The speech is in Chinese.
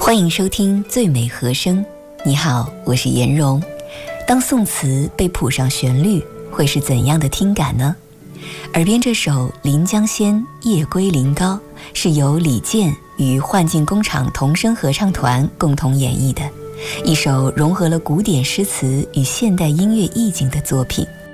欢迎收听最美和声。你好，我是颜蓉。当宋词被谱上旋律，会是怎样的听感呢？耳边这首《临江仙·夜归临高》是由李健与幻境工厂童声合唱团共同演绎的，一首融合了古典诗词与现代音乐意境的作品。